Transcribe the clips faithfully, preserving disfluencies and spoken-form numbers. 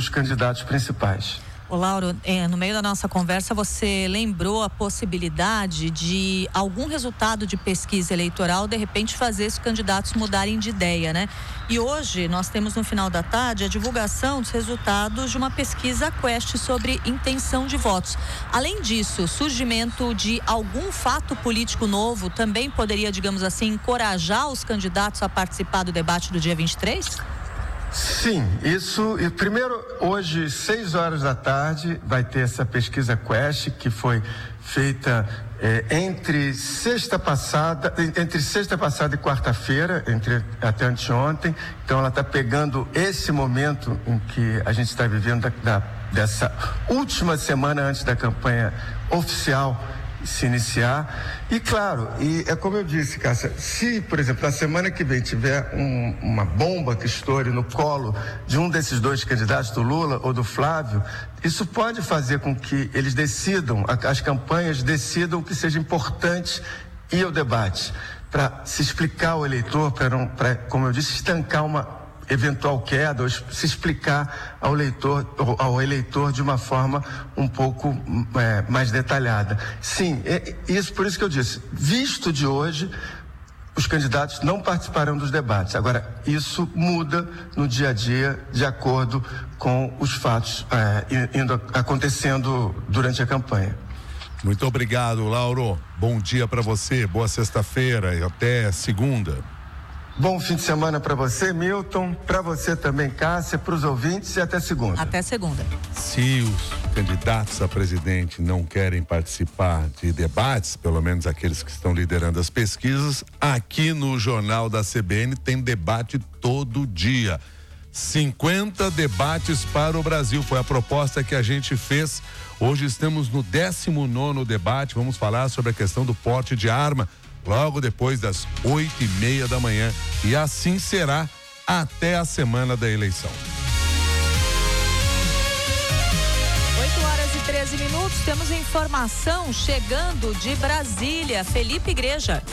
dos candidatos principais. Ô Lauro, é, no meio da nossa conversa você lembrou a possibilidade de algum resultado de pesquisa eleitoral de repente fazer esses candidatos mudarem de ideia, né? E hoje nós temos no final da tarde a divulgação dos resultados de uma pesquisa Quest sobre intenção de votos. Além disso, o surgimento de algum fato político novo também poderia, digamos assim, encorajar os candidatos a participar do debate do dia vinte e três? Sim, isso, e primeiro, hoje, seis horas da tarde, vai ter essa pesquisa Quest, que foi feita eh, entre sexta passada, entre sexta passada e quarta-feira, entre até anteontem. Então ela está pegando esse momento em que a gente está vivendo da, da, dessa última semana antes da campanha oficial se iniciar. E claro, e é como eu disse, Cássia, se, por exemplo, na semana que vem tiver um, uma bomba que estoure no colo de um desses dois candidatos, do Lula ou do Flávio, isso pode fazer com que eles decidam, as campanhas decidam o que seja importante ir ao debate, para se explicar ao eleitor, para não, para, como eu disse, estancar uma eventual queda, ou se explicar ao leitor, ao eleitor de uma forma um pouco é, mais detalhada. Sim, é, isso, por isso que eu disse, visto de hoje, os candidatos não participarão dos debates. Agora, isso muda no dia a dia, de acordo com os fatos é, indo, acontecendo durante a campanha. Muito obrigado, Lauro. Bom dia para você, boa sexta-feira e até segunda. Bom fim de semana para você, Milton, para você também, Cássia, para os ouvintes e até segunda. Até segunda. Se os candidatos a presidente não querem participar de debates, pelo menos aqueles que estão liderando as pesquisas, aqui no Jornal da C B N tem debate todo dia. cinquenta debates para o Brasil, foi a proposta que a gente fez. Hoje estamos no décimo nono debate, vamos falar sobre a questão do porte de arma, logo depois das oito e meia da manhã. E assim será até a semana da eleição. oito horas e treze minutos, temos informação chegando de Brasília. Felipe Igreja.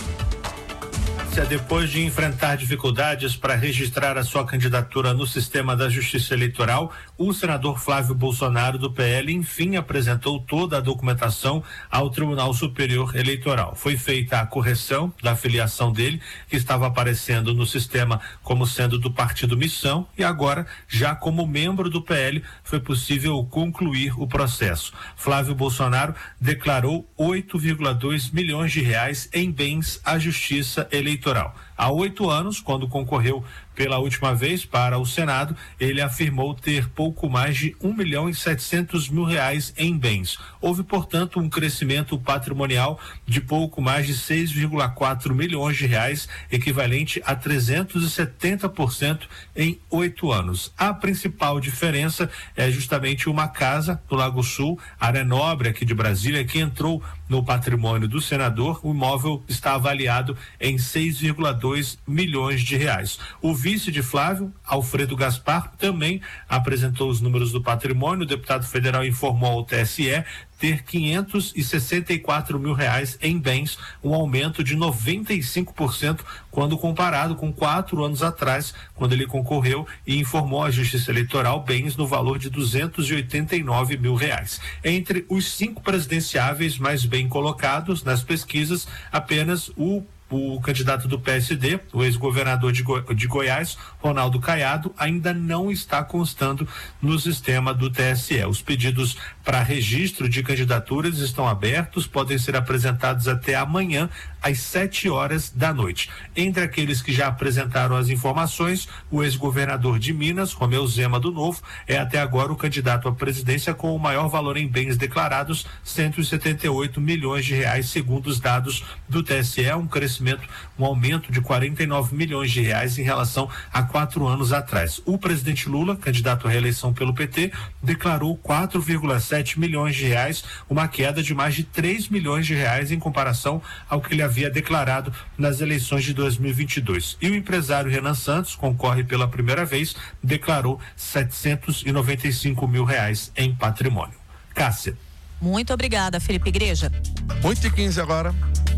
Depois de enfrentar dificuldades para registrar a sua candidatura no sistema da Justiça Eleitoral, o senador Flávio Bolsonaro, do P L, enfim apresentou toda a documentação ao Tribunal Superior Eleitoral. Foi feita a correção da filiação dele, que estava aparecendo no sistema como sendo do Partido Missão, e agora, já como membro do P L, foi possível concluir o processo. Flávio Bolsonaro declarou oito vírgula dois milhões de reais em bens à Justiça Eleitoral. Há oito anos, quando concorreu pela última vez para o Senado, ele afirmou ter pouco mais de um milhão e setecentos mil reais em bens. Houve, portanto, um crescimento patrimonial de pouco mais de seis vírgula quatro milhões de reais, equivalente a trezentos e setenta por cento em oito anos. A principal diferença é justamente uma casa no Lago Sul, área nobre aqui de Brasília, que entrou no patrimônio do senador. O imóvel está avaliado em seis vírgula dois milhões de reais. O vice de Flávio, Alfredo Gaspar, também apresentou os números do patrimônio. O deputado federal informou ao T S E ter quinhentos e sessenta e quatro mil reais em bens, um aumento de noventa e cinco por cento quando comparado com quatro anos atrás, quando ele concorreu e informou à Justiça Eleitoral bens no valor de duzentos e oitenta e nove mil reais. Entre os cinco presidenciáveis mais bem colocados nas pesquisas, apenas o O candidato do P S D, o ex-governador de, Go- de Goiás, Ronaldo Caiado, ainda não está constando no sistema do T S E. Os pedidos para registro de candidaturas estão abertos, podem ser apresentados até amanhã, às sete horas da noite. Entre aqueles que já apresentaram as informações, o ex-governador de Minas, Romeu Zema do Novo, é até agora o candidato à presidência com o maior valor em bens declarados, cento e setenta e oito milhões de reais, segundo os dados do T S E, um crescimento um aumento de quarenta e nove milhões de reais em relação a quatro anos atrás. O presidente Lula, candidato à reeleição pelo P T, declarou quatro vírgula sete milhões de reais, uma queda de mais de três milhões de reais em comparação ao que ele havia declarado nas eleições de dois mil e vinte e dois. E o empresário Renan Santos, concorre pela primeira vez, declarou setecentos e noventa e cinco mil reais em patrimônio. Cássia. Muito obrigada, Felipe Igreja. oito e quinze agora.